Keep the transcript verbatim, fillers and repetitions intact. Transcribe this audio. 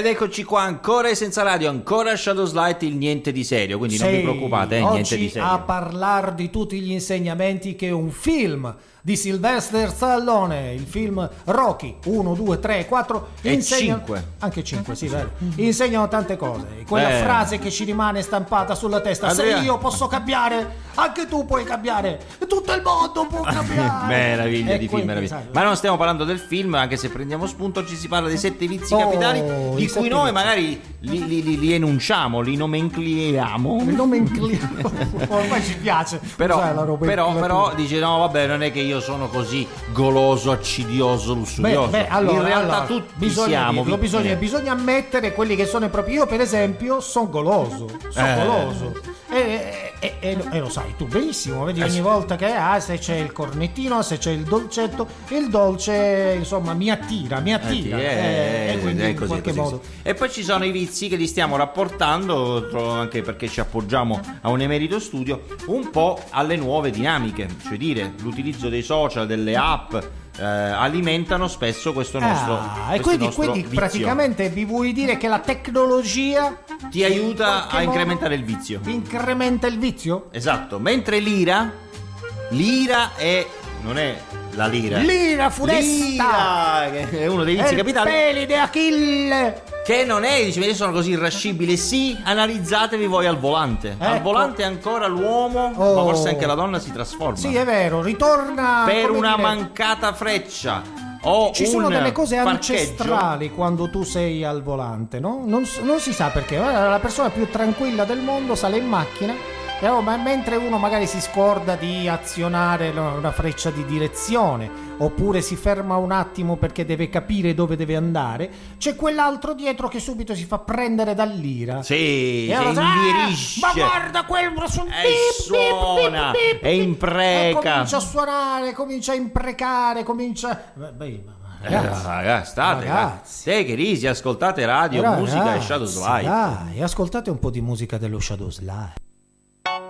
ed eccoci qua ancora e senza radio, ancora Shadows Light, il niente di serio, quindi sì, non vi preoccupate, eh, niente di serio. A parlare di tutti gli insegnamenti che un film di Sylvester Stallone, il film Rocky uno, due, tre, quattro e insegna... cinque, anche cinque, sì, vero. Insegnano tante cose. Quella eh. frase che ci rimane stampata sulla testa: Andrea... se io posso cambiare, anche tu puoi cambiare, tutto il mondo può cambiare. Meraviglia e di quindi, film, meraviglia. sai, Ma non stiamo parlando del film, anche se prendiamo spunto ci si parla dei sette vizi oh, capitali, di cui noi vizi. magari li, li, li, li enunciamo, li nomencliamo. Li nomencliamo. Ormai ci piace. Però, Sai, la roba però, in- però dice no vabbè, non è che io sono così goloso, accidioso, lussurioso. Beh, beh, allora, in realtà allora, tutti bisogna siamo dirlo, bisogna, vittime. bisogna ammettere quelli che sono proprio. Io per esempio sono goloso, sono Eh. goloso e, e, e, e lo sai tu benissimo, vedi Eh, ogni sì. volta che ah, se c'è il cornettino, se c'è il dolcetto, il dolce insomma mi attira, mi attira Eh, eh, eh, e quindi è in così, qualche così, modo così. E poi ci sono i vizi che li stiamo rapportando, tro- anche perché ci appoggiamo a un emerito studio, un po' alle nuove dinamiche, cioè dire l'utilizzo dei social, delle app eh, alimentano spesso questo nostro, ah, e questo quindi, nostro quindi vizio. praticamente vi vuoi dire che la tecnologia Ti aiuta in qualche a modo incrementare il vizio. incrementa il vizio? Esatto, mentre l'ira, l'ira è non è la lira. L'ira funesta! L'ira, che è uno dei vizi il capitali. peli di Achille! Che non è, dice, io sono così irascibile. Sì, analizzatevi voi al volante. Al Ecco. volante ancora l'uomo, Oh. ma forse anche la donna si trasforma. Sì, è vero, ritorna per come una dire, mancata freccia o ci un sono delle cose parcheggio. ancestrali quando tu sei al volante, no? Non, s- non si sa perché. Guarda, la persona più tranquilla del mondo sale in macchina e oh, ma mentre uno magari si scorda di azionare no, una freccia di direzione oppure si ferma un attimo perché deve capire dove deve andare, c'è quell'altro dietro che subito si fa prendere dall'ira. Sì, E si allora, indierisce. "Ah, ma guarda quel sul E bip, suona, bip, bip, bip, e bip". impreca. E comincia a suonare, comincia a imprecare, comincia beh, beh, ma- Eh, ragazzi, ragazzi, state, ragazzi. te che risi, ascoltate radio, ragazzi, musica e Shadows Light. dai, ascoltate un po' di musica dello Shadows Light.